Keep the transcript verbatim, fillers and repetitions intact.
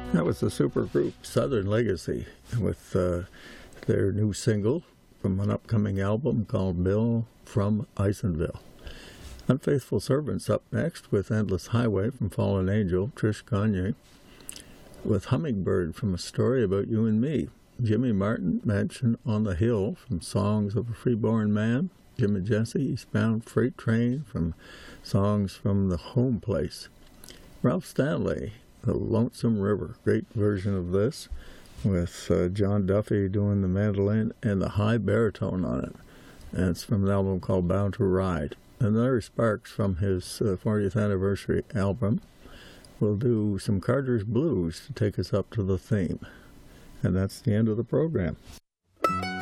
That was the supergroup Southern Legacy with uh, their new single from an upcoming album called Bill from Isonville. Unfaithful Servants up next with Endless Highway from Fallen Angel, Trish Gagne, with Hummingbird from A Story About You and Me, Jimmy Martin, Mansion on the Hill from Songs of a Freeborn Man, Jim and Jesse, Eastbound Freight Train from Songs from the Home Place, Ralph Stanley, The Lonesome River, great version of this, with uh, John Duffy doing the mandolin and the high baritone on it. And it's from an album called Bound to Ride. And Larry Sparks, from his uh, fortieth anniversary album, will do some Carter's Blues to take us up to the theme. And that's the end of the program.